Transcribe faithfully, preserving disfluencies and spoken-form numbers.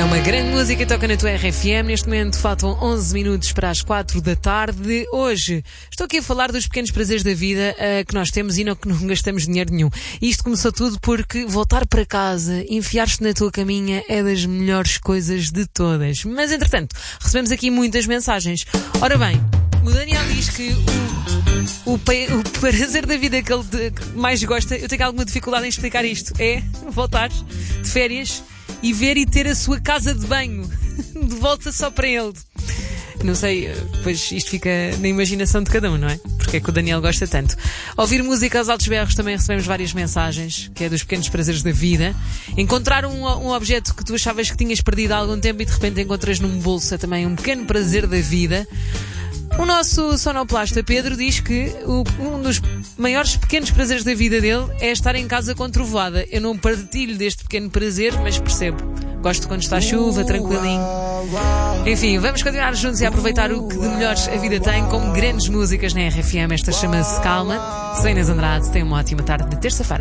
uma grande música toca na tua R F M. Neste momento faltam onze minutos para as quatro da tarde. Hoje estou aqui a falar dos pequenos prazeres da vida uh, que nós temos e não, que não gastamos dinheiro nenhum. E isto começou tudo porque voltar para casa, enfiar-te na tua caminha é das melhores coisas de todas. Mas entretanto, recebemos aqui muitas mensagens. Ora bem, o Daniel diz que o, o, o prazer da vida que ele de, que mais gosta, eu tenho alguma dificuldade em explicar isto, é voltar de férias e ver e ter a sua casa de banho de volta só para ele. Não sei, pois isto fica na imaginação de cada um, não é? Porque é que o Daniel gosta tanto. Ouvir música aos altos berros, também recebemos várias mensagens, que é dos pequenos prazeres da vida. Encontrar um, um objeto que tu achavas que tinhas perdido há algum tempo e de repente encontras num bolso é também um pequeno prazer da vida. O nosso sonoplasta Pedro diz que o, um dos maiores pequenos prazeres da vida dele é estar em casa com trovoada. Eu não partilho deste pequeno prazer, mas percebo. Gosto quando está chuva, tranquilinho. Enfim, vamos continuar juntos e aproveitar o que de melhores a vida tem, com grandes músicas na R F M. Esta chama-se Calma. Sou Inês Andrade, tenha uma ótima tarde de terça-feira.